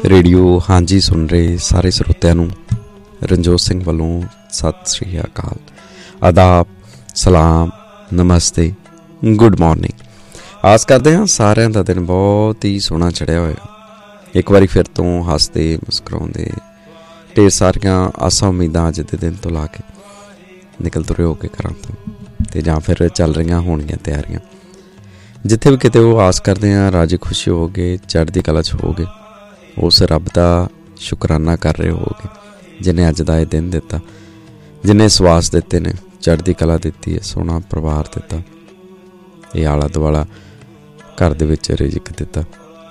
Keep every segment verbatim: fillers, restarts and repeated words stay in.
Radio ਹਾਂਜੀ ਸੁਣ ਰਹੇ ਸਾਰੇ ਸਰੋਤਿਆਂ ਨੂੰ ਰਣਜੋਤ ਸਿੰਘ ਵੱਲੋਂ ਸਤਿ ਸ਼੍ਰੀ ਅਕਾਲ, ਆਦਾਬ, ਸਲਾਮ, ਨਮਸਤੇ, ਗੁੱਡ ਮੋਰਨਿੰਗ। ਆਸ ਕਰਦੇ ਹਾਂ ਸਾਰਿਆਂ ਦਾ ਦਿਨ ਬਹੁਤ ਹੀ ਸੋਹਣਾ ਚੜ੍ਹਿਆ ਹੋਇਆ। ਇੱਕ ਵਾਰੀ ਫਿਰ ਤੋਂ ਹੱਸਦੇ ਮੁਸਕਰਾਉਂਦੇ ਢੇਰ ਸਾਰੀਆਂ ਆਸਾਂ ਉਮੀਦਾਂ ਅੱਜ ਦੇ ਦਿਨ ਤੋਂ ਲਾ ਕੇ ਨਿਕਲ ਤੁਰੇ ਹੋ ਕੇ ਘਰਾਂ ਤੋਂ, ਅਤੇ ਜਾਂ ਫਿਰ ਚੱਲ ਰਹੀਆਂ ਹੋਣਗੀਆਂ ਤਿਆਰੀਆਂ। ਜਿੱਥੇ ਵੀ ਕਿਤੇ ਉਹ ਆਸ ਕਰਦੇ ਹਾਂ ਰਾਜੀ ਖੁਸ਼ੀ ਹੋਵੋਗੇ, ਚੜ੍ਹਦੀ ਕਲਾ 'ਚ ਹੋਵੋਗੇ, ਉਸ ਰੱਬ ਦਾ ਸ਼ੁਕਰਾਨਾ ਕਰ ਰਹੇ ਹੋਵੋਗੇ ਜਿਹਨੇ ਅੱਜ ਦਾ ਇਹ ਦਿਨ ਦਿੱਤਾ, ਜਿਹਨੇ ਸਵਾਸ ਦਿੱਤੇ ਨੇ, ਚੜ੍ਹਦੀ ਕਲਾ ਦਿੱਤੀ ਹੈ, ਸੋਹਣਾ ਪਰਿਵਾਰ ਦਿੱਤਾ, ਇਹ ਆਲਾ ਦੁਆਲਾ ਘਰ ਦੇ ਵਿੱਚ ਰਿਜ਼ਕ ਦਿੱਤਾ।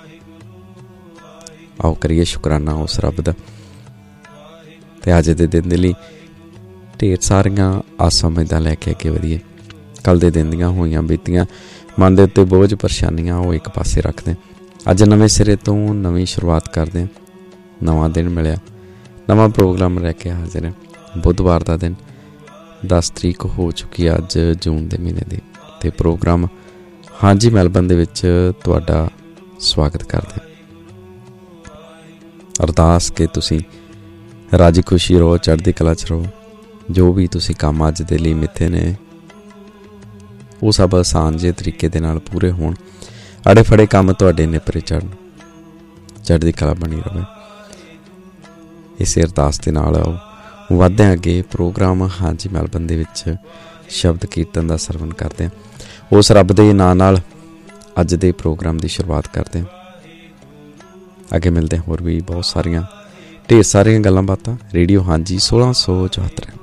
ਆਓ ਕਰੀਏ ਸ਼ੁਕਰਾਨਾ ਉਸ ਰੱਬ ਦਾ। ਅਤੇ ਅੱਜ ਦੇ ਦਿਨ ਦੇ ਲਈ ਢੇਰ ਸਾਰੀਆਂ ਆਸਾਂ ਉਮੀਦਾਂ ਲੈ ਕੇ ਅੱਗੇ ਵਧੀਏ। ਕੱਲ੍ਹ ਦੇ ਦਿਨ ਦੀਆਂ ਹੋਈਆਂ ਬੀਤੀਆਂ ਮਨ ਦੇ ਉੱਤੇ ਬੋਝ ਪਰੇਸ਼ਾਨੀਆਂ ਉਹ ਇੱਕ ਪਾਸੇ ਰੱਖਦੇ, ਅੱਜ ਨਵੇਂ ਸਿਰੇ ਤੋਂ ਨਵੀਂ ਸ਼ੁਰੂਆਤ ਕਰਦੇ ਹਾਂ। ਨਵਾਂ ਦਿਨ ਮਿਲਿਆ, ਨਵਾਂ ਪ੍ਰੋਗਰਾਮ ਲੈ ਕੇ ਹਾਜ਼ਰ ਹਾਂ। ਬੁੱਧਵਾਰ ਦਾ ਦਿਨ, ਦਸ ਤਰੀਕ ਹੋ ਚੁੱਕੀ ਹੈ ਅੱਜ ਜੂਨ ਦੇ ਮਹੀਨੇ ਦੀ, ਅਤੇ ਪ੍ਰੋਗਰਾਮ ਹਾਂਜੀ ਮੈਲਬਨ ਦੇ ਵਿੱਚ ਤੁਹਾਡਾ ਸਵਾਗਤ ਕਰਦੇ ਹਾਂ। ਅਰਦਾਸ ਕਿ ਤੁਸੀਂ ਰਾਜੀ ਖੁਸ਼ੀ ਰਹੋ, ਚੜ੍ਹਦੀ ਕਲਾ 'ਚ ਰਹੋ। ਜੋ ਵੀ ਤੁਸੀਂ ਕੰਮ ਅੱਜ ਦੇ ਲਈ ਮਿੱਥੇ ਨੇ ਉਹ ਸਭ ਆਸਾਨ ਜਿਹੇ ਤਰੀਕੇ ਦੇ ਨਾਲ ਪੂਰੇ ਹੋਣ, ਅੜੇ ਫੜੇ ਕੰਮ ਤੁਹਾਡੇ ਨਿਪਰੇ ਚੜ੍ਹਨ, ਚੜ੍ਹਦੀ ਕਲਾ ਬਣੀ ਰਹੇ। ਇਸੇ ਅਰਦਾਸ ਦੇ ਨਾਲ ਆਓ ਵੱਧਦੇ ਹਾਂ ਅੱਗੇ। ਪ੍ਰੋਗਰਾਮ ਹਾਂਜੀ ਮੈਲਬਨ ਦੇ ਵਿੱਚ ਸ਼ਬਦ ਕੀਰਤਨ ਦਾ ਸਰਵਣ ਕਰਦੇ ਹਾਂ। ਉਸ ਰੱਬ ਦੇ ਨਾਂ ਨਾਲ ਅੱਜ ਦੇ ਪ੍ਰੋਗਰਾਮ ਦੀ ਸ਼ੁਰੂਆਤ ਕਰਦੇ ਹਾਂ। ਅੱਗੇ ਮਿਲਦੇ ਹੋਰ ਵੀ ਬਹੁਤ ਸਾਰੀਆਂ ਢੇਰ ਸਾਰੀਆਂ ਗੱਲਾਂ ਬਾਤਾਂ। ਰੇਡੀਓ ਹਾਂਜੀ ਸੋਲਾਂ ਸੌ ਚੁਹੱਤਰ।